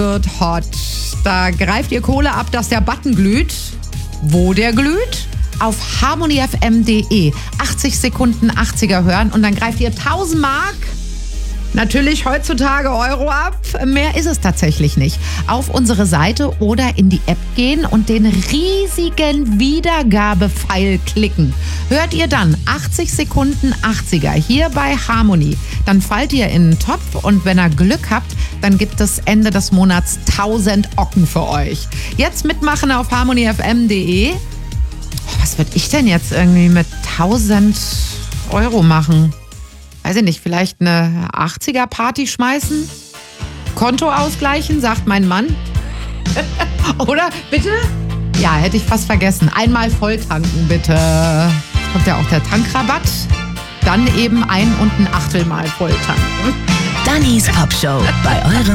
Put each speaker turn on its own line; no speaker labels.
wird hot. Da greift ihr Kohle ab, dass der Button glüht. Wo der glüht? Auf harmonyfm.de. 80 Sekunden 80er hören und dann greift ihr 1000 Mark. Natürlich heutzutage Euro ab. Mehr ist es tatsächlich nicht. Auf unsere Seite oder in die App gehen und den riesigen Wiedergabepfeil klicken. Hört ihr dann 80 Sekunden 80er hier bei Harmony. Dann fallt ihr in den Topf und wenn ihr Glück habt, dann gibt es Ende des Monats 1000 Ocken für euch. Jetzt mitmachen auf harmonyfm.de. Was würde ich denn jetzt irgendwie mit 1000 Euro machen? Weiß ich nicht, vielleicht eine 80er-Party schmeißen? Konto ausgleichen, sagt mein Mann. Oder, bitte? Ja, hätte ich fast vergessen. Einmal volltanken, bitte. Jetzt kommt ja auch der Tankrabatt. Dann eben 1 und ein Achtel Mal volltanken.
Dannys Pop Show bei eurem